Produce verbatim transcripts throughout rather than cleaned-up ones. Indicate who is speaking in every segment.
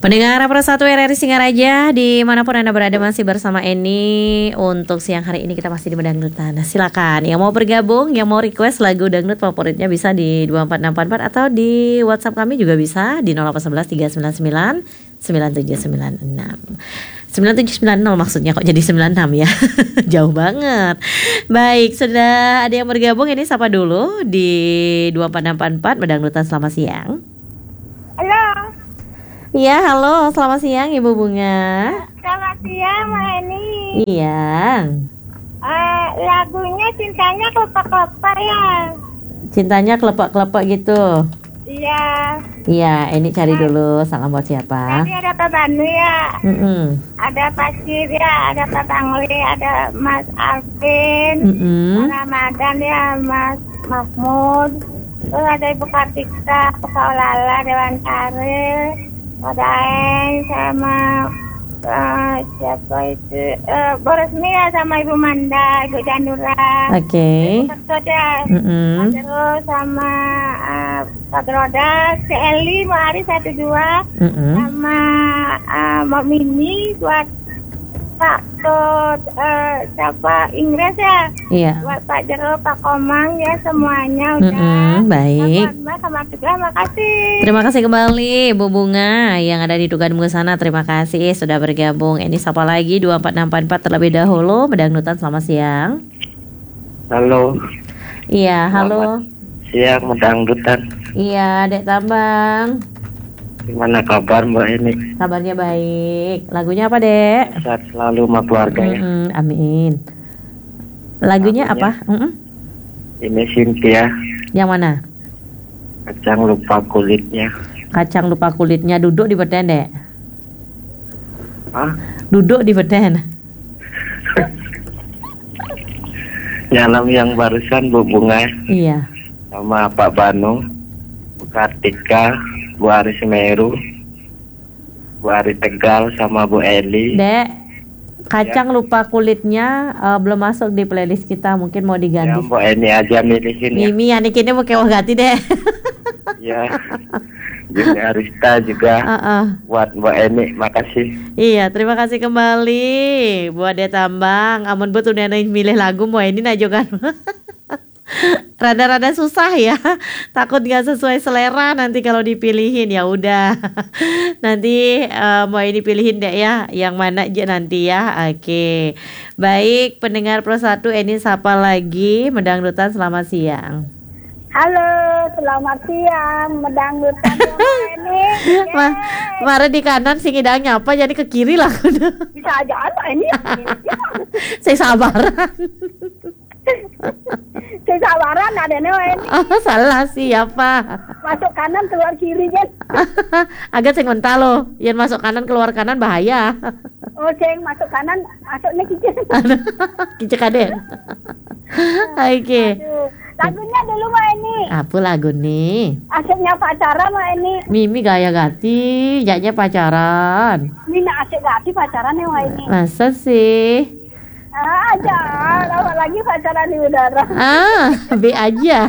Speaker 1: Pendengar Persatu R R I Singaraja, dimanapun Anda berada masih bersama Eni. Untuk siang hari ini kita masih di Medangdutan. Nah, silakan yang mau bergabung, yang mau request lagu dangdut favoritnya bisa di dua empat enam empat empat atau di WhatsApp kami juga bisa di nol delapan satu satu tiga sembilan sembilan sembilan tujuh sembilan enam sembilan tujuh sembilan nol maksudnya, kok jadi sembilan enam ya. Jauh banget. Baik, sudah ada yang bergabung, ini sapa dulu di dua empat enam empat empat Medangdutan. Selamat siang.
Speaker 2: Halo.
Speaker 1: Iya, halo, selamat siang Ibu Bunga.
Speaker 2: Selamat siang, Mbak Eni.
Speaker 1: Iya.
Speaker 2: Uh, lagunya Cintanya Kelepek-Kelepek ya.
Speaker 1: Cintanya kelepek-kelepek gitu.
Speaker 2: Iya.
Speaker 1: Iya, ini cari dulu. Salam buat siapa?
Speaker 2: Tadi ada Pak Banu ya.
Speaker 1: Mm-mm.
Speaker 2: Ada Pak Cir ya, ada Pak Tangli, ada Mas Alvin,
Speaker 1: Mm-mm.
Speaker 2: Mas Ramadan ya, Mas Mahmud. Terus ada Ibu Kartika, Pak Lala, Dewan Karir, Daeng sama uh, siapa itu uh, Boris Mia sama Ibu Manda, Ibu Janura,
Speaker 1: Oke.
Speaker 2: Ibu Kertot ya,
Speaker 1: Mm-mm.
Speaker 2: terus sama uh, Pak Roda, si Eli, Mbak Ari satu dua,
Speaker 1: Mm-mm.
Speaker 2: sama uh, Mbak Mini buat Pak Tot, uh, siapa Inggris ya,
Speaker 1: Iya.
Speaker 2: buat Pak Jero, Pak Komang ya, semuanya udah.
Speaker 1: Mm-mm, baik.
Speaker 2: Sama sama juga, makasih.
Speaker 1: Terima kasih kembali Bu Bunga yang ada di Tugan Bunga sana. Terima kasih sudah bergabung. Ini sapa lagi dua empat enam empat empat terlebih dahulu. Medangdutan, selamat siang.
Speaker 3: Halo.
Speaker 1: Iya, halo.
Speaker 3: Siang Medangdutan.
Speaker 1: Iya, Dek Tambang.
Speaker 3: Gimana kabar Mbak ini?
Speaker 1: Kabarnya baik. Lagunya apa, Dek?
Speaker 3: Sehat selalu sama keluarganya.
Speaker 1: Mm-mm, amin. Lagunya,
Speaker 3: Lagunya?
Speaker 1: apa? Mm-mm.
Speaker 3: Ini Cynthia.
Speaker 1: Yang mana?
Speaker 3: Kacang lupa kulitnya.
Speaker 1: Kacang lupa kulitnya. Duduk di beden, Dek.
Speaker 3: Hah?
Speaker 1: Duduk di beden.
Speaker 3: Nyalam yang barusan Bu Bunga
Speaker 1: Iya.
Speaker 3: sama Pak Banu, Bu Kartika, Bu Aris Meru, Bu Aris Tegal sama Bu Eli.
Speaker 1: Dek, kacang lupa kulitnya eh, belum masuk di playlist kita. Mungkin mau
Speaker 3: Ya
Speaker 1: diganti.
Speaker 3: Mbak Eni aja milihin ya.
Speaker 1: Mimi, Anik ini mau kewa ganti, Dek.
Speaker 3: Ya. Juni Arista juga
Speaker 1: Uh-uh.
Speaker 3: buat Mbak Eni, makasih.
Speaker 1: Iya, terima kasih kembali buat Dek Tambang. Amun bet udah nih milih lagu mau ini aja kan. Rada-rada susah ya. Takut nggak sesuai selera nanti kalau dipilihin. Ya udah. Nanti uh, mau ini pilihin deh ya. Yang mana aja nanti ya. Oke. Baik, pendengar Persatu, ini sapa lagi Medangdutan, selamat siang.
Speaker 2: Halo, selamat siang, Medangdutan ya, Mbak Eni.
Speaker 1: Ma, Mare di kanan sing idangnya apa jadi ke kiri lah.
Speaker 2: Bisa aja Mbak Eni.
Speaker 1: Saya sabaran.
Speaker 2: Kesabaran ada nih Mbak Eni.
Speaker 1: Oh, salah siapa?
Speaker 2: Masuk kanan keluar kiri kan.
Speaker 1: Agak sing mental loh. Yang masuk kanan keluar kanan bahaya.
Speaker 2: Oh, ceng masuk kanan, masuknya kicik.
Speaker 1: Kicik aden. Oke.
Speaker 2: Aduh, lagunya dulu Mbak Eni.
Speaker 1: Apa lagu nih?
Speaker 2: Asiknya pacaran Mbak Eni.
Speaker 1: Mimi gaya ganti, jaknya pacaran.
Speaker 2: Mina asik gak sih pacaran ya Mbak Eni?
Speaker 1: Masa sih?
Speaker 2: Ah, aja, lama lagi pacaran di udara.
Speaker 1: Ah, B aja.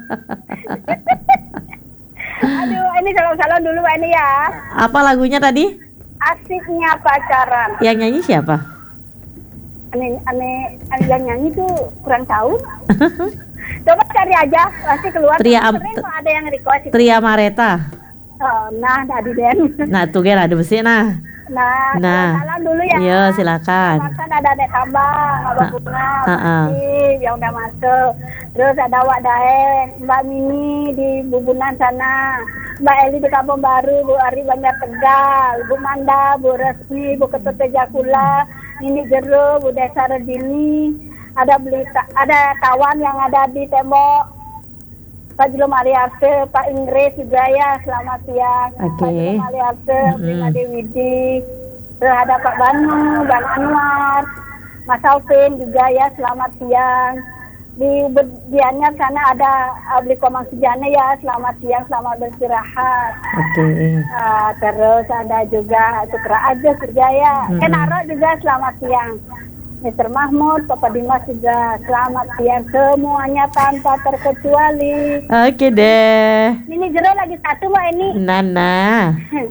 Speaker 2: Aduh, ini salam-salam dulu Mbak Eni ya.
Speaker 1: Apa lagunya tadi?
Speaker 2: Asiknya pacaran.
Speaker 1: Yang nyanyi siapa?
Speaker 2: Aneh, aneh, aneh yang nyanyi tuh kurang tahu. Coba cari aja, pasti keluar.
Speaker 1: Tria Am-
Speaker 2: Sering kok ada yang request itu.
Speaker 1: Tria Mareta.
Speaker 2: Oh, nah, tadi Den.
Speaker 1: Nah, tuh kan ada besi nah.
Speaker 2: Nah,
Speaker 1: Nah.
Speaker 2: salam dulu ya.
Speaker 1: Iya, silakan.
Speaker 2: Kan ada Dek Tambang, Abang Bunga,
Speaker 1: Ah, ah.
Speaker 2: Masih, yang udah masuk. Terus ada Wak Daeng, Mbak Mimi di Bubunan sana, Mbak Eli di Kampung Baru, Bu Ari Banjar Tegal, Bu Manda, Bu Resmi, Bu Ketut Jakula, ini Jero, Bu Desa Redini, ada berita, ada kawan yang ada di tembok, Pak Julum Aliarse, Pak Inggris juga ya, selamat siang.
Speaker 1: Oke.
Speaker 2: Pak Julum Aliarse,
Speaker 1: Mm-mm.
Speaker 2: Prima Dewidi, terus ada Pak Banu, Bang Anwar, Mas Alvin juga ya, selamat siang. Di Berdiannya sana ada Abli Komang Sujana ya, selamat siang, selamat beristirahat.
Speaker 1: Oke.
Speaker 2: Ah, terus ada juga Sutra aja kerja ya.
Speaker 1: Mm-mm.
Speaker 2: Kenaro juga selamat siang. mister Mahmud, Papa Dimas juga selamat siang semuanya tanpa terkecuali.
Speaker 1: Oke deh.
Speaker 2: Ini Jero lagi satu Mbak ini.
Speaker 1: Nana.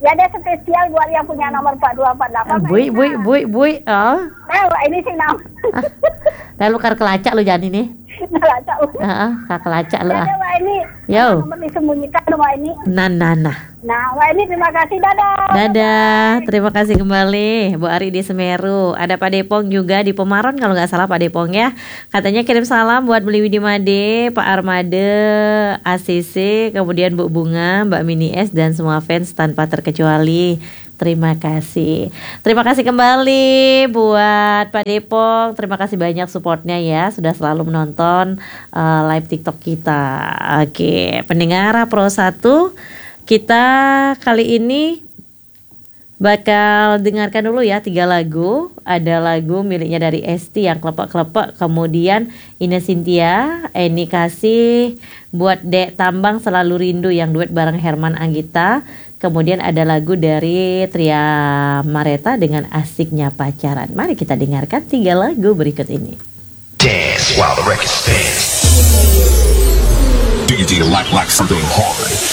Speaker 2: Ya ada spesial buat yang punya nomor empat dua empat delapan.
Speaker 1: Bui, bui, bui, bui. Oh.
Speaker 2: Nah, ini sih nama.
Speaker 1: Lalu kar kelacak lu jangan ini.
Speaker 2: Kelacak.
Speaker 1: Heeh, kar kelacak lu ah.
Speaker 2: Ada Wak ini.
Speaker 1: Yo.
Speaker 2: Nomor disembunyikan Wak ini.
Speaker 1: Nah, nah, nah.
Speaker 2: Nah, Wak ini terima kasih, dadah.
Speaker 1: Dadah, terima kasih kembali Bu Ari di Semeru. Ada Pak Depong juga di Pemaron kalau nggak salah Pak Depong ya. Katanya kirim salam buat Beli Widi Made, Pak Armade, A C C, kemudian Bu Bunga, Mbak Mini S dan semua fans tanpa terkecuali. Terima kasih. Terima kasih kembali buat Pak Depong. Terima kasih banyak supportnya ya, sudah selalu menonton uh, live TikTok kita. Oke, pendengar Pro satu, kita kali ini bakal dengarkan dulu ya tiga lagu. Ada lagu miliknya dari Esti yang kelepek-kelepek, kemudian Ine Cynthia, Eni Kasih, buat Dek Tambang Selalu Rindu yang duet bareng Herman Anggita. Kemudian ada lagu dari Tria Mareta dengan Asiknya Pacaran. Mari kita dengarkan tiga lagu berikut ini.
Speaker 4: Dance while the record spins. Do you like like something hard?